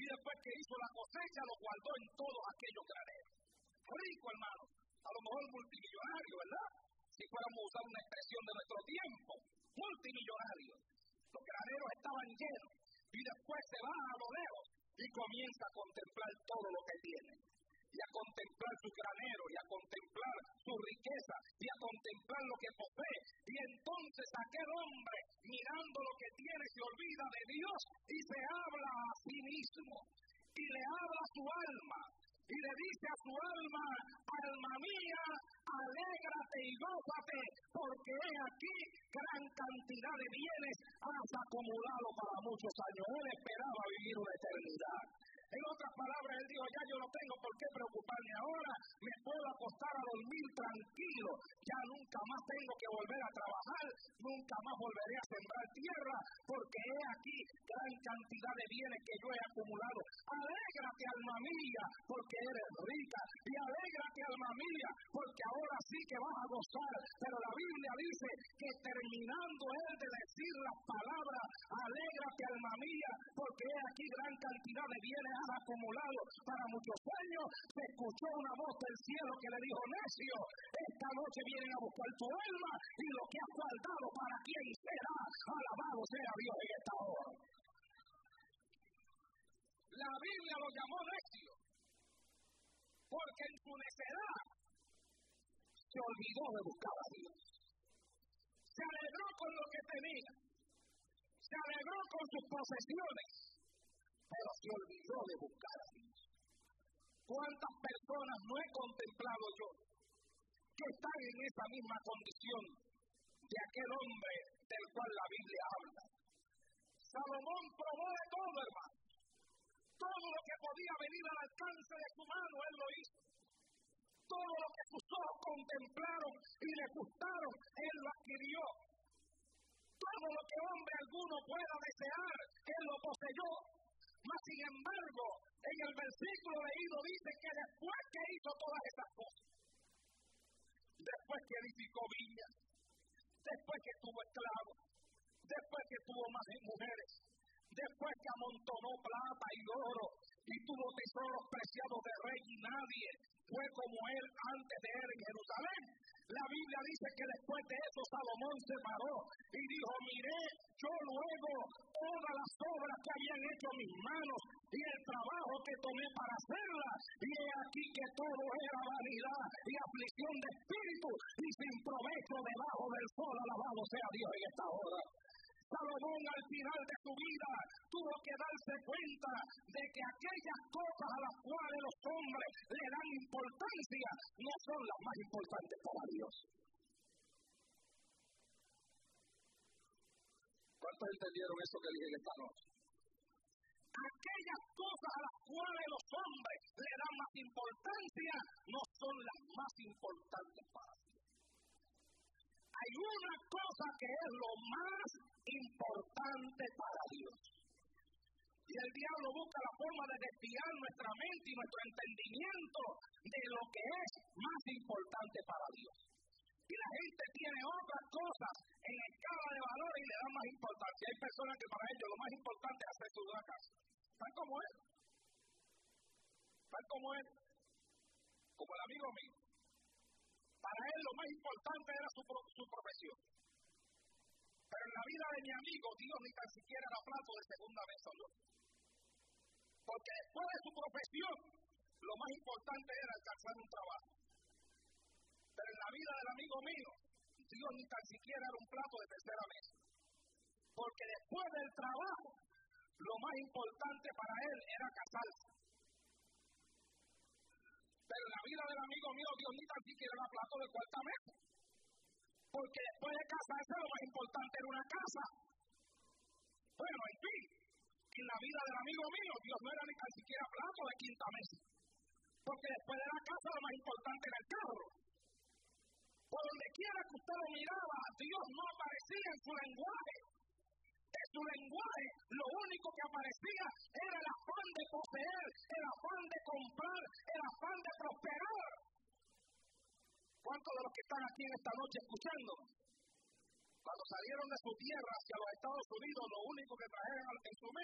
y después que hizo la cosecha lo guardó en todos aquellos graneros. Rico, hermano, a lo mejor multimillonario, ¿verdad? Si fuéramos a usar una expresión de nuestro tiempo, multimillonario. Los graneros estaban llenos y después se va a lo lejos y comienza a contemplar todo lo que tiene. Y a contemplar su granero, y a contemplar su riqueza, y a contemplar lo que posee. Y entonces aquel hombre, mirando lo que tiene, se olvida de Dios y se habla a sí mismo. Y le habla a su alma. Y le dice a su alma: alma mía, alégrate y gózate, porque he aquí gran cantidad de bienes has acumulado para muchos años. Él esperaba vivir una eternidad. En otras palabras, él dijo: ya yo no tengo por qué preocuparme ahora, me puedo acostar a dormir tranquilo, ya nunca más tengo que volver a trabajar, nunca más volveré a sembrar tierra, porque he aquí gran cantidad de bienes que yo he acumulado. Alégrate, alma mía, porque eres rica, y alégrate, alma mía, porque ahora sí que vas a gozar. Pero la Biblia dice que terminando él de decir las palabras: alégrate, alma mía, porque he aquí gran cantidad de bienes acumulado para muchos años, se escuchó una voz del cielo que le dijo: necio, esta noche vienen a buscar tu alma, y lo que has guardado para quién será. Alabado sea Dios en esta hora. La Biblia lo llamó necio porque en su necedad se olvidó de buscar a Dios. Se alegró con lo que tenía, se alegró con sus posesiones, pero se olvidó de buscar a Dios. ¿Cuántas personas no he contemplado yo que están en esa misma condición de aquel hombre del cual la Biblia habla? Salomón probó de todo, hermano. Todo lo que podía venir al alcance de su mano, él lo hizo. Todo lo que sus ojos contemplaron y le gustaron, él lo adquirió. Todo lo que hombre alguno pueda desear, él lo poseyó. Mas sin embargo, en el versículo leído dice que después que hizo todas esas cosas, después que edificó viñas, después que tuvo esclavos, después que tuvo más mujeres, después que amontonó plata y oro y tuvo tesoros preciados de rey, y nadie fue como él antes de él en Jerusalén. La Biblia dice que después de eso Salomón se paró y dijo: miré yo luego todas las obras que habían hecho mis manos y el trabajo que tomé para hacerlas, y he aquí que todo era vanidad y aflicción de espíritu y sin provecho debajo del sol. Alabado sea Dios en esta hora. Salomón al final de su vida tuvo que darse cuenta de que aquellas cosas a las cuales los hombres le dan importancia no son las más importantes para Dios. ¿Cuántos entendieron eso que dije esta noche? Aquellas cosas a las cuales los hombres le dan más importancia no son las más importantes para Dios. Hay una cosa que es lo más importante para Dios. Y el diablo busca la forma de desviar nuestra mente y nuestro entendimiento de lo que es más importante para Dios. Y la gente tiene otras cosas en escala de valor y le dan más importancia. Hay personas que para ellos lo más importante es hacer una casa. ¿Están como él? ¿Están como él? Como el amigo mío. Para él lo más importante era su profesión. Pero en la vida de mi amigo, Dios ni tan siquiera era plato de segunda mesa, ¿no? Porque después de su profesión, lo más importante era alcanzar un trabajo. Pero en la vida del amigo mío, Dios ni tan siquiera era un plato de tercera mesa. Porque después del trabajo, lo más importante para él era casarse. Pero en la vida del amigo mío, Dios ni tan siquiera era plato de cuarta mesa. Porque después de casarse, lo más importante era una casa. Bueno, en fin, en la vida del amigo mío, Dios no era ni tan siquiera plato de quinta mesa. Porque después de la casa, lo más importante era el carro. Por donde quiera que usted lo miraba, Dios no aparecía en su lenguaje. En su lenguaje, lo único que aparecía era el afán de poseer, el afán de comprar, el afán de prosperar. ¿Cuántos de los que están aquí en esta noche escuchando, cuando salieron de su tierra hacia los Estados Unidos, lo único que trajeron en su mente